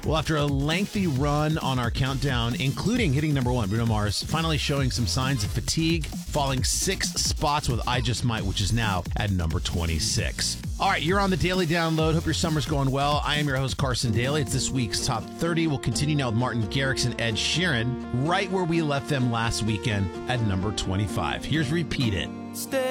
Well, after a lengthy run on our countdown, including hitting number 1, Bruno Mars finally showing some signs of fatigue, falling 6 spots with I Just Might, which is now at number 26. All right, you're on the Daily Download. Hope your summer's going well. I am your host, Carson Daly. It's this week's Top 30. We'll continue now with Martin Garrix and Ed Sheeran, right where we left them last weekend at number 25. Here's Repeat It. Stay